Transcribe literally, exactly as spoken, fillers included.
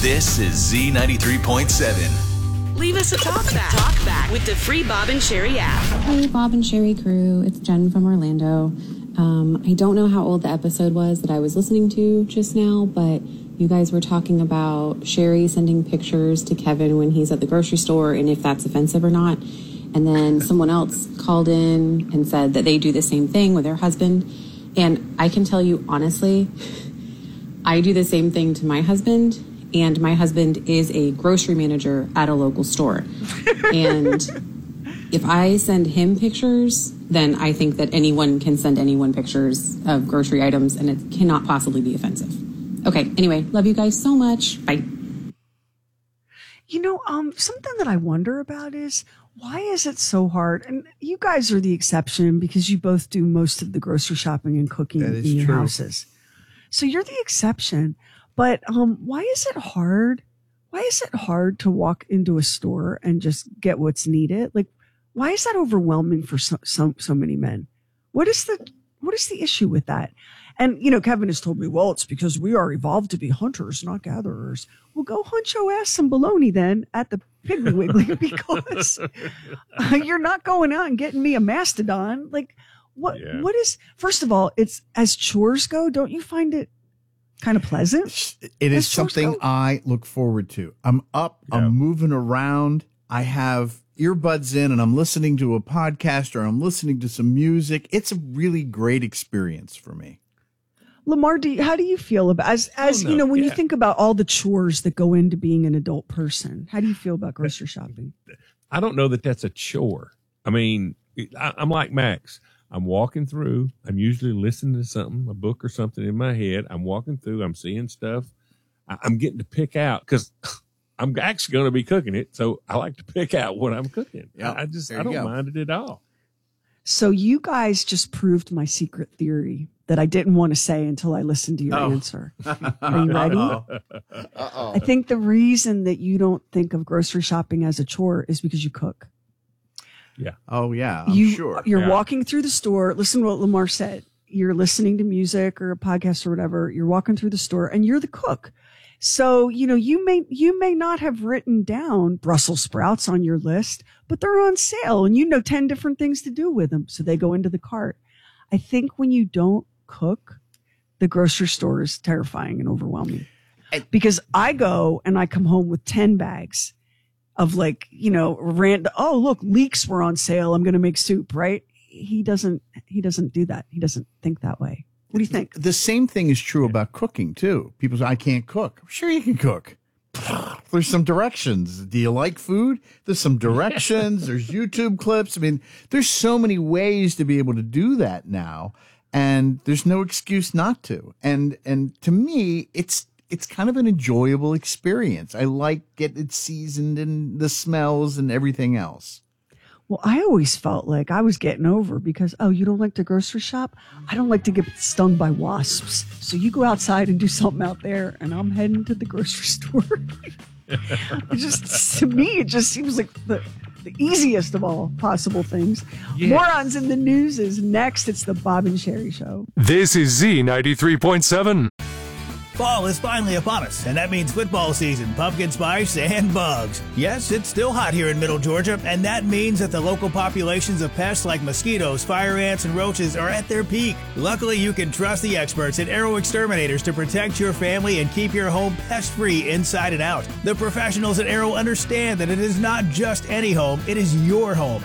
This is Z ninety-three point seven. Leave us a talk back. Talk back with the free Bob and Sherry app. Hey, Bob and Sherry crew. It's Jen from Orlando. Um, I don't know how old the episode was that I was listening to just now, but you guys were talking about Sherry sending pictures to Kevin when he's at the grocery store and if that's offensive or not. And then someone else called in and said that they do the same thing with their husband. And I can tell you honestly, I do the same thing to my husband. And my husband is a grocery manager at a local store. And if I send him pictures, then I think that anyone can send anyone pictures of grocery items, and it cannot possibly be offensive. Okay, anyway, love you guys so much. Bye. You know, um, something that I wonder about is, why is it so hard? And you guys are the exception because you both do most of the grocery shopping and cooking in your true. houses. So you're the exception. But um, why is it hard? Why is it hard to walk into a store and just get what's needed? Like, why is that overwhelming for so so, so many men? What is the what is the issue with that? And you know, Kevin has told me, well, it's because we are evolved to be hunters, not gatherers. Well, go hunt your ass some bologna then at the Piggly Wiggly because uh, you're not going out and getting me a mastodon. Like, what? Yeah. What is? First of all, it's as chores go. Don't you find it kind of pleasant? It is As chores something go? I look forward to. I'm up, Yeah. I'm moving around. I have earbuds in and I'm listening to a podcast or I'm listening to some music. It's a really great experience for me. Lamar, do you, how do you feel about as as Oh, no, you know when you yeah. think about all the chores that go into being an adult person? How do you feel about grocery shopping? I don't know that that's a chore. I mean, I, I'm like Max. I'm walking through. I'm usually listening to something, a book or something in my head. I'm walking through. I'm seeing stuff. I, I'm getting to pick out because I'm actually going to be cooking it. So I like to pick out what I'm cooking. Yeah, I, I just, there I you don't go. mind it at all. So you guys just proved my secret theory that I didn't want to say until I listened to your Oh. answer. Are you ready? Uh-oh. I think the reason that you don't think of grocery shopping as a chore is because you cook. Oh, yeah, I'm you, sure. You're Yeah. walking through the store. Listen to what Lamar said. You're listening to music or a podcast or whatever. You're walking through the store and you're the cook. So, you know, you may, you may not have written down Brussels sprouts on your list, but they're on sale and you know ten different things to do with them. So they go into the cart. I think when you don't cook, the grocery store is terrifying and overwhelming. Because I go and I come home with ten bags of like, you know, random, oh, look, leeks were on sale. I'm going to make soup, right? He doesn't, he doesn't do that. He doesn't think that way. What do you think? The same thing is true about cooking, too. People say, I can't cook. Sure, you can cook. There's some directions. Do you like food? There's some directions. There's YouTube clips. I mean, there's so many ways to be able to do that now, and there's no excuse not to. And and to me, it's it's kind of an enjoyable experience. I like getting it seasoned and the smells and everything else. Well, I always felt like I was getting over because, oh, you don't like to grocery shop? I don't like to get stung by wasps. So you go outside and do something out there, and I'm heading to the grocery store. It just, to me, it just seems like the, the easiest of all possible things. Yes. Morons in the News is next. It's the Bob and Sherry Show. This is Z ninety-three point seven. Fall is finally upon us, and that means football season, pumpkin spice, and bugs. Yes, it's still hot here in Middle Georgia, and that means that the local populations of pests like mosquitoes, fire ants, and roaches are at their peak. Luckily, you can trust the experts at Arrow Exterminators to protect your family and keep your home pest-free inside and out. The professionals at Arrow understand that it is not just any home, it is your home.